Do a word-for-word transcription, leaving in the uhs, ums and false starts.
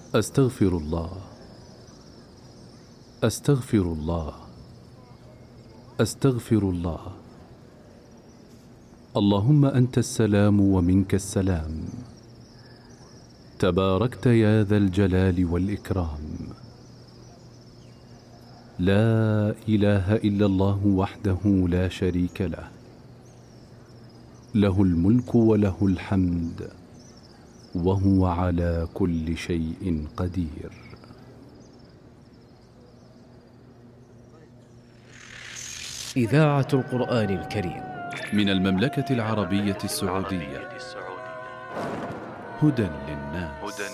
أستغفر الله أستغفر الله أستغفر الله. اللهم أنت السلام ومنك السلام، تباركت يا ذا الجلال والإكرام. لا إله إلا الله وحده لا شريك له، له الملك وله الحمد وهو على كل شيء قدير. إذاعة القرآن الكريم من المملكة العربية السعودية، هدى للناس.